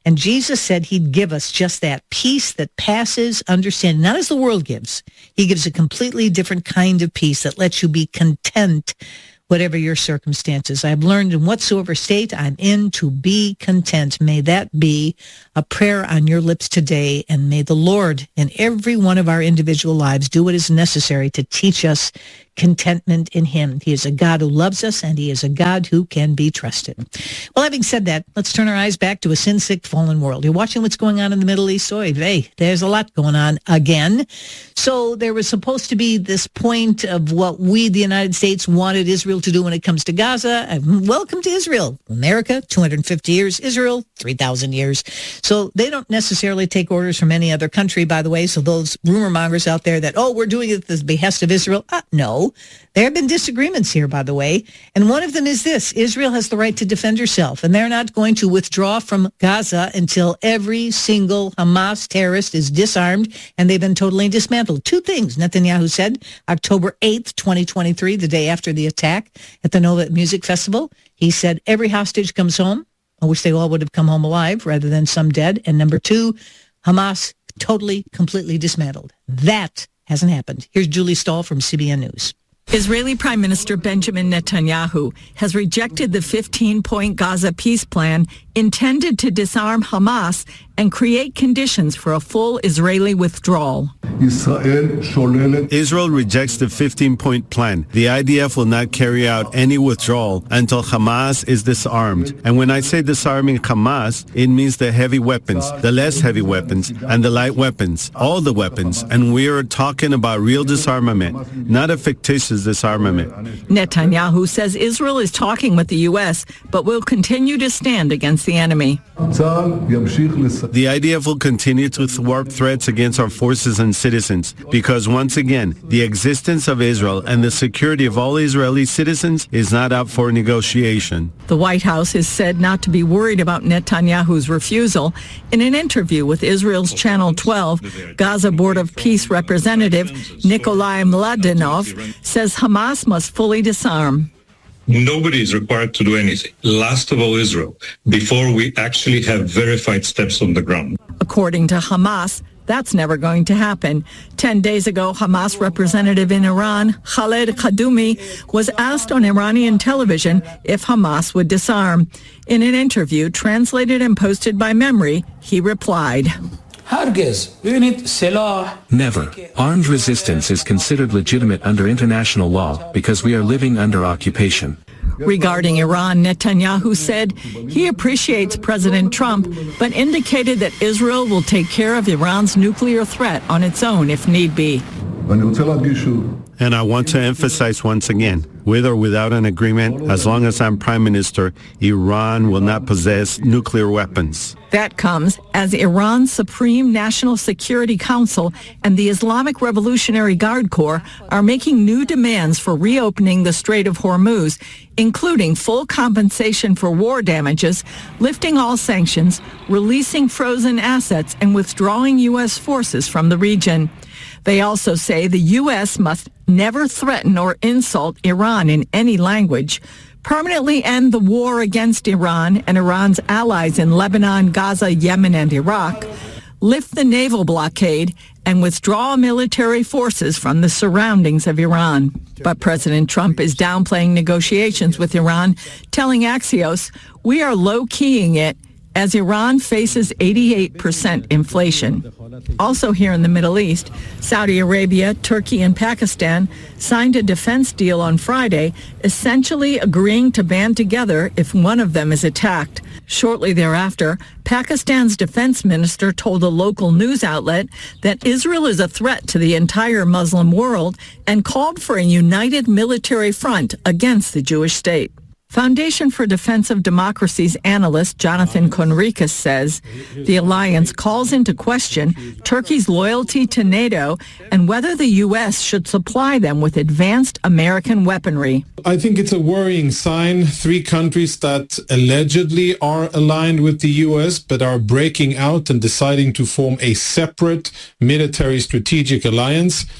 And Jesus said he'd give us just that peace that passes understanding, not as the world gives. He gives a completely different kind of peace that lets you be content whatever your circumstances. I've learned in whatsoever state I'm in to be content. May that be a prayer on your lips today, and may the Lord in every one of our individual lives do what is necessary to teach us contentment in him. He is a God who loves us, and he is a God who can be trusted. Well, having said that, let's turn our eyes back to a sin-sick, fallen world. You're watching what's going on in the Middle East. So, hey, there's a lot going on again. So there was supposed to be this point of what we, the United States, wanted Israel to do when it comes to Gaza. Welcome to Israel. America, two hundred fifty years. Israel, three thousand years. So they don't necessarily take orders from any other country, by the way. So those rumor mongers out there that, oh, we're doing it at the behest of Israel. Uh, no. There have been disagreements here, by the way, and one of them is this: Israel has the right to defend herself, and they're not going to withdraw from Gaza until every single Hamas terrorist is disarmed and they've been totally dismantled. Two things Netanyahu said October eighth, twenty twenty-three, the day after the attack at the Nova Music Festival. He said every hostage comes home. I wish they all would have come home alive rather than some dead. And number two, Hamas totally, completely dismantled. That hasn't happened. Here's Julie Stahl from C B N News. Israeli Prime Minister Benjamin Netanyahu has rejected the fifteen-point Gaza peace plan intended to disarm Hamas and create conditions for a full Israeli withdrawal. Israel rejects the fifteen-point plan. The I D F will not carry out any withdrawal until Hamas is disarmed. And when I say disarming Hamas, it means the heavy weapons, the less heavy weapons, and the light weapons, all the weapons. And we are talking about real disarmament, not a fictitious disarmament. Netanyahu says Israel is talking with the U S, but will continue to stand against the enemy. The I D F will continue to thwart threats against our forces and citizens because, once again, the existence of Israel and the security of all Israeli citizens is not up for negotiation. The White House is said not to be worried about Netanyahu's refusal. In an interview with Israel's Channel twelve, Gaza Board of Peace Representative Nikolai Mladenov says Hamas must fully disarm. Nobody is required to do anything, last of all Israel, before we actually have verified steps on the ground. According to Hamas, that's never going to happen. Ten days ago, Hamas representative in Iran, Khaled Kadumi, was asked on Iranian television if Hamas would disarm. In an interview translated and posted by Memory, he replied, Never. Armed resistance is considered legitimate under international law because we are living under occupation. Regarding Iran, Netanyahu said he appreciates President Trump, but indicated that Israel will take care of Iran's nuclear threat on its own if need be. And I want to emphasize once again, with or without an agreement, as long as I'm Prime Minister, Iran will not possess nuclear weapons. That comes as Iran's Supreme National Security Council and the Islamic Revolutionary Guard Corps are making new demands for reopening the Strait of Hormuz, including full compensation for war damages, lifting all sanctions, releasing frozen assets, and withdrawing U S forces from the region. They also say the U S must never threaten or insult Iran in any language, permanently end the war against Iran and Iran's allies in Lebanon, Gaza, Yemen, and Iraq, lift the naval blockade, and withdraw military forces from the surroundings of Iran. But President Trump is downplaying negotiations with Iran, telling Axios, "We are low-keying it as Iran faces eighty-eight percent inflation." Also here in the Middle East, Saudi Arabia, Turkey, and Pakistan signed a defense deal on Friday, essentially agreeing to band together if one of them is attacked. Shortly thereafter, Pakistan's defense minister told a local news outlet that Israel is a threat to the entire Muslim world and called for a united military front against the Jewish state. Foundation for Defense of Democracy's analyst Jonathan Conricus says the alliance calls into question Turkey's loyalty to NATO and whether the U S should supply them with advanced American weaponry. I think it's a worrying sign. Three countries that allegedly are aligned with the U S but are breaking out and deciding to form a separate military strategic alliance.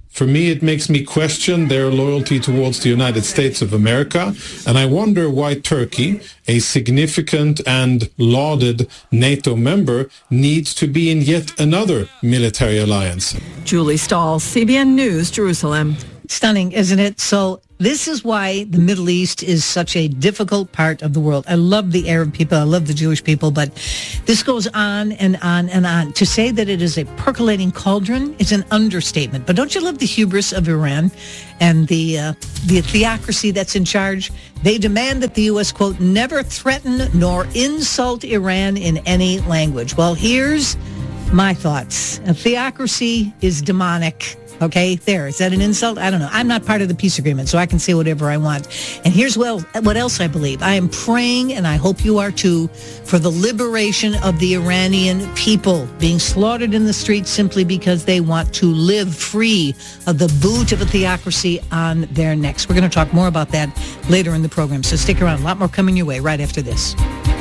For me, it makes me question their loyalty towards the United States of America, and I wonder why Turkey, a significant and lauded NATO member, needs to be in yet another military alliance. Julie Stahl, C B N News, Jerusalem. Stunning, isn't it? So this is why the Middle East is such a difficult part of the world. I love the Arab people. I love the Jewish people. But this goes on and on and on. To say that it is a percolating cauldron is an understatement. But don't you love the hubris of Iran and the uh, the theocracy that's in charge? They demand that the U S, quote, never threaten nor insult Iran in any language. Well, here's my thoughts. A theocracy is demonic. Okay, there. Is that an insult? I don't know. I'm not part of the peace agreement, so I can say whatever I want. And here's what, what else I believe. I am praying, and I hope you are too, for the liberation of the Iranian people being slaughtered in the streets simply because they want to live free of the boot of a theocracy on their necks. We're going to talk more about that later in the program, so stick around. A lot more coming your way right after this.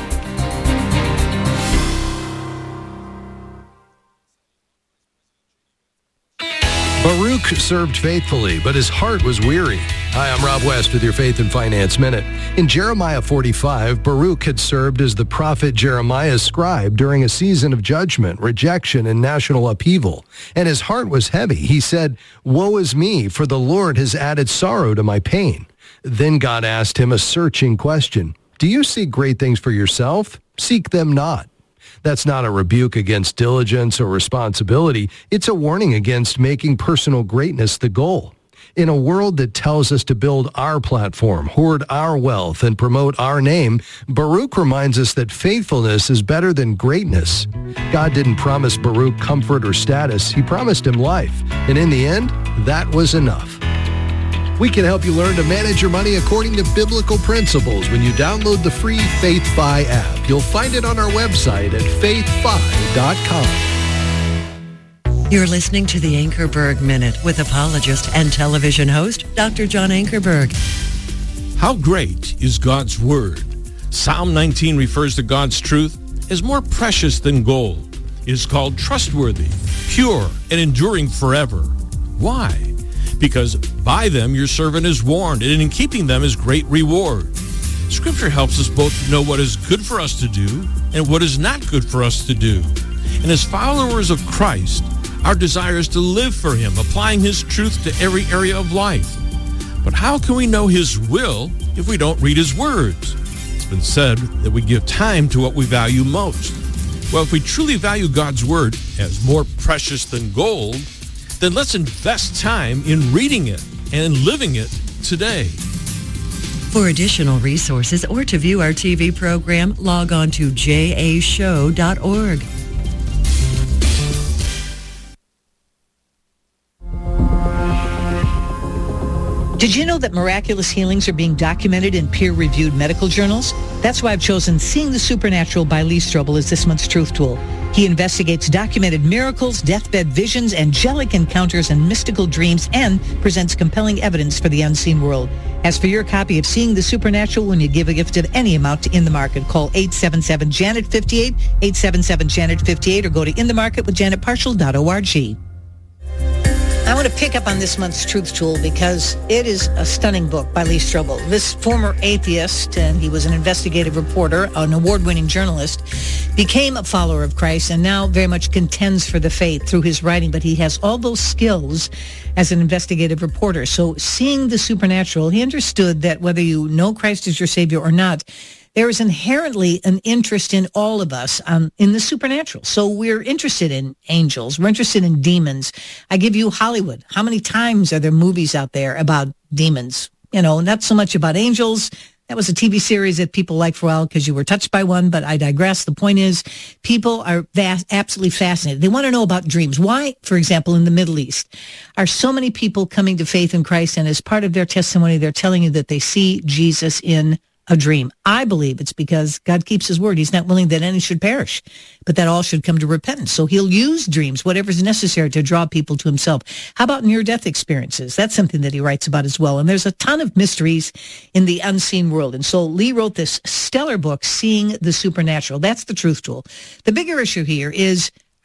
Baruch served faithfully, but his heart was weary. Hi, I'm Rob West with your Faith and Finance Minute. In Jeremiah forty-five, Baruch had served as the prophet Jeremiah's scribe during a season of judgment, rejection, and national upheaval. And his heart was heavy. He said, "Woe is me, for the Lord has added sorrow to my pain." Then God asked him a searching question. "Do you seek great things for yourself? Seek them not." That's not a rebuke against diligence or responsibility. It's a warning against making personal greatness the goal. In a world that tells us to build our platform, hoard our wealth, and promote our name, Baruch reminds us that faithfulness is better than greatness. God didn't promise Baruch comfort or status. He promised him life. And in the end, that was enough. We can help you learn to manage your money according to biblical principles when you download the free FaithFi app. You'll find it on our website at faith fi dot com. You're listening to the Ankerberg Minute with apologist and television host, Doctor John Ankerberg. How great is God's Word? Psalm nineteen refers to God's truth as more precious than gold. It is called trustworthy, pure, and enduring forever. Why? Because by them your servant is warned, and in keeping them is great reward. Scripture helps us both know what is good for us to do and what is not good for us to do. And as followers of Christ, our desire is to live for Him, applying His truth to every area of life. But how can we know His will if we don't read His words? It's been said that we give time to what we value most. Well, if we truly value God's Word as more precious than gold, then let's invest time in reading it and living it today. For additional resources or to view our T V program, log on to j a show dot org. Did you know that miraculous healings are being documented in peer-reviewed medical journals? That's why I've chosen Seeing the Supernatural by Lee Strobel as this month's Truth Tool. He investigates documented miracles, deathbed visions, angelic encounters, and mystical dreams, and presents compelling evidence for the unseen world. As for your copy of Seeing the Supernatural, when you give a gift of any amount to In the Market, call eight seven seven, Janet fifty-eight, eight seven seven, Janet fifty-eight, or go to in the market with janet partial dot org. I want to pick up on this month's Truth Tool because it is a stunning book by Lee Strobel. This former atheist, and he was an investigative reporter, an award-winning journalist, became a follower of Christ and now very much contends for the faith through his writing, but he has all those skills as an investigative reporter. So Seeing the Supernatural, he understood that whether you know Christ as your Savior or not, there is inherently an interest in all of us um, in the supernatural. So we're interested in angels. We're interested in demons. I give you Hollywood. How many times are there movies out there about demons? You know, not so much about angels. That was a T V series that people liked for a while because you were touched by one, but I digress. The point is, people are vast, absolutely fascinated. They want to know about dreams. Why, for example, in the Middle East, are so many people coming to faith in Christ, and as part of their testimony, they're telling you that they see Jesus in a dream? I believe it's because God keeps his word. He's not willing that any should perish, but that all should come to repentance. So he'll use dreams, whatever's necessary to draw people to himself. How about near-death experiences? That's something that he writes about as well. And there's a ton of mysteries in the unseen world. And so Lee wrote this stellar book, Seeing the Supernatural. That's the Truth Tool. The bigger issue here is,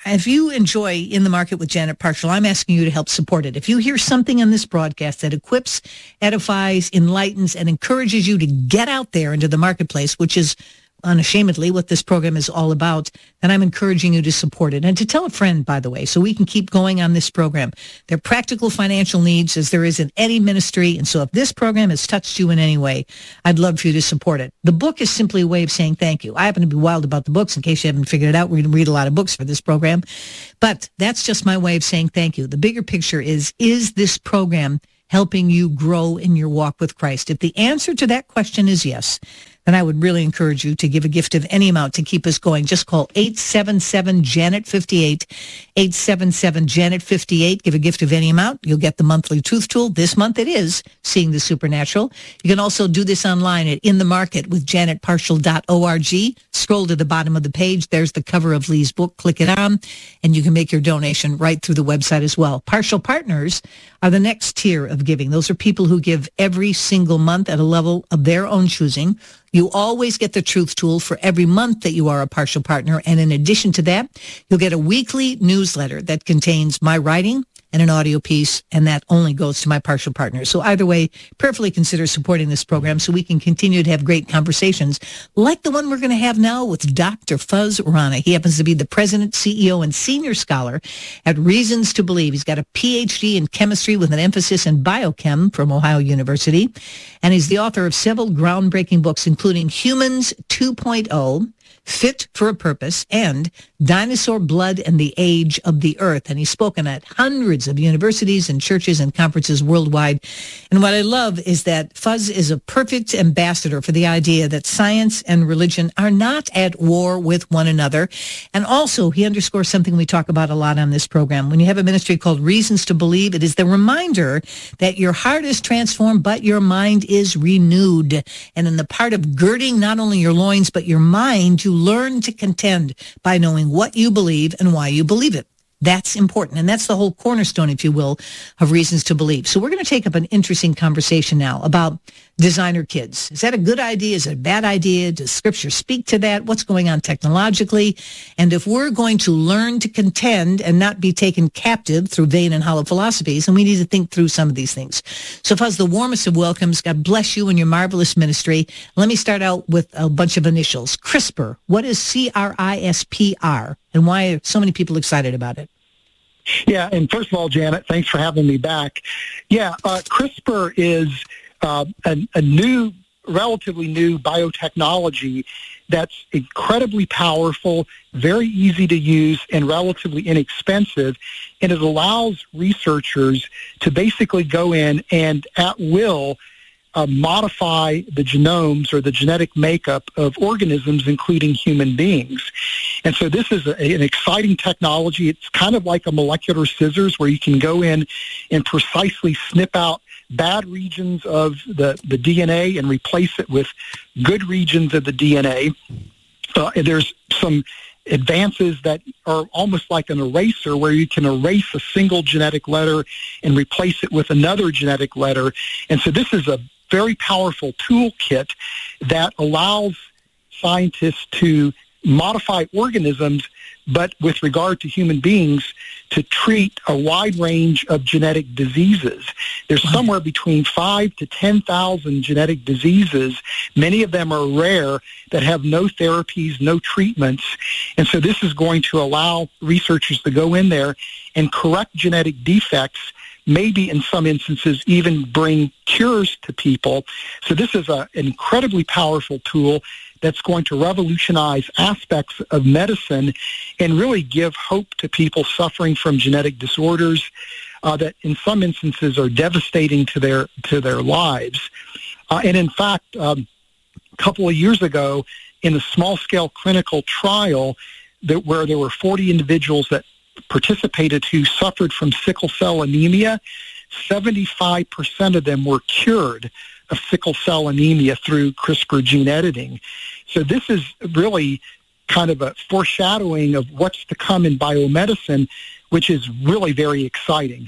if you enjoy In the Market with Janet Parshall, I'm asking you to help support it. If you hear something in this broadcast that equips, edifies, enlightens, and encourages you to get out there into the marketplace, which is unashamedly what this program is all about, then I'm encouraging you to support it and to tell a friend, by the way, so we can keep going on this program. There are practical financial needs as there is in any ministry. And so if this program has touched you in any way, I'd love for you to support it. The book is simply a way of saying thank you. I happen to be wild about the books. In case you haven't figured it out, we're going to read a lot of books for this program. But that's just my way of saying thank you. The bigger picture is, is this program helping you grow in your walk with Christ? If the answer to that question is yes, then I would really encourage you to give a gift of any amount to keep us going. Just call eight seven seven, Janet fifty-eight, eight seven seven, Janet fifty-eight. Give a gift of any amount. You'll get the monthly truth tool. This month it is Seeing the Supernatural. You can also do this online at In the Market with Janet Parshall dot org. Scroll to the bottom of the page. There's the cover of Lee's book. Click it on, and you can make your donation right through the website as well. Parshall Partners are the next tier of giving. Those are people who give every single month at a level of their own choosing. You always get the truth tool for every month that you are a partial partner. And in addition to that, you'll get a weekly newsletter that contains my writing and an audio piece, and that only goes to my partial partners. So either way, prayerfully consider supporting this program so we can continue to have great conversations like the one we're going to have now with Doctor Fuz Rana. He happens to be the president, C E O, and senior scholar at Reasons to Believe. He's got a P H D in chemistry with an emphasis in biochem from Ohio University, and he's the author of several groundbreaking books, including Humans two point oh, Fit for a Purpose, and Dinosaur Blood and the Age of the Earth. And he's spoken at hundreds of universities and churches and conferences worldwide. And what I love is that Fuz is a perfect ambassador for the idea that science and religion are not at war with one another. And also, he underscores something we talk about a lot on this program. When you have a ministry called Reasons to Believe, it is the reminder that your heart is transformed, but your mind is renewed. And in the part of girding not only your loins, but your mind, you learn to contend by knowing what you believe and why you believe it. That's important. And that's the whole cornerstone, if you will, of Reasons to Believe. So we're going to take up an interesting conversation now about designer kids. Is that a good idea? Is it a bad idea? Does Scripture speak to that? What's going on technologically? And if we're going to learn to contend and not be taken captive through vain and hollow philosophies, then we need to think through some of these things. So Fuz, the warmest of welcomes. God bless you and your marvelous ministry. Let me start out with a bunch of initials. CRISPR. What is C R I S P R? And why are so many people excited about it? Yeah, and first of all, Janet, thanks for having me back. Yeah, uh, CRISPR is uh, a, a new, relatively new biotechnology that's incredibly powerful, very easy to use, and relatively inexpensive. And it allows researchers to basically go in and at will Uh, modify the genomes or the genetic makeup of organisms, including human beings. And so this is a, an exciting technology. It's kind of like a molecular scissors where you can go in and precisely snip out bad regions of the, the D N A and replace it with good regions of the D N A. Uh, and there's some advances that are almost like an eraser where you can erase a single genetic letter and replace it with another genetic letter. And so this is a very powerful toolkit that allows scientists to modify organisms, but with regard to human beings, to treat a wide range of genetic diseases. There's somewhere between five to ten thousand genetic diseases. Many of them are rare that have no therapies, no treatments. And so this is going to allow researchers to go in there and correct genetic defects, maybe in some instances even bring cures to people. So this is a, an incredibly powerful tool that's going to revolutionize aspects of medicine and really give hope to people suffering from genetic disorders uh, that in some instances are devastating to their to their lives. Uh, and in fact, um, a couple of years ago, in a small-scale clinical trial that, where there were forty individuals that participated who suffered from sickle cell anemia, seventy-five percent of them were cured of sickle cell anemia through CRISPR gene editing. So this is really kind of a foreshadowing of what's to come in biomedicine, which is really very exciting.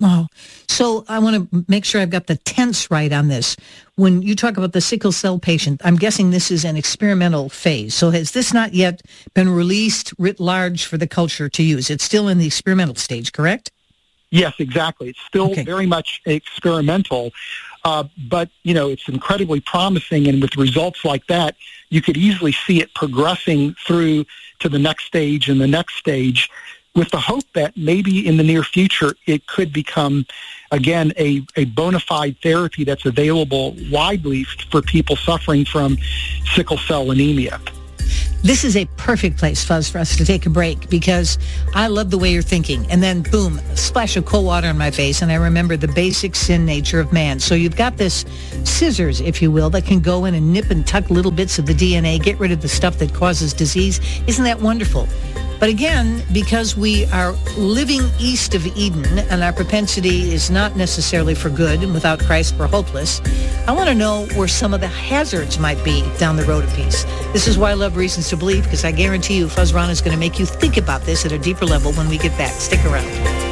Oh, so I want to make sure I've got the tense right on this. When you talk about the sickle cell patient, I'm guessing this is an experimental phase. So has this not yet been released writ large for the culture to use? It's still in the experimental stage, correct? Yes, exactly. It's still Okay. very much experimental, uh, but, you know, it's incredibly promising, and with results like that, you could easily see it progressing through to the next stage and the next stage, with the hope that maybe in the near future it could become, again, a, a bona fide therapy that's available widely for people suffering from sickle cell anemia. This is a perfect place, Fuzz, for us to take a break, because I love the way you're thinking. And then, boom, a splash of cold water in my face, and I remember the basic sin nature of man. So you've got this scissors, if you will, that can go in and nip and tuck little bits of the D N A, get rid of the stuff that causes disease. Isn't that wonderful? But again, because we are living east of Eden and our propensity is not necessarily for good, and without Christ we're hopeless, I want to know where some of the hazards might be down the road of peace. This is why I love Reasons to Believe, because I guarantee you Fuzz Ron is going to make you think about this at a deeper level when we get back. Stick around.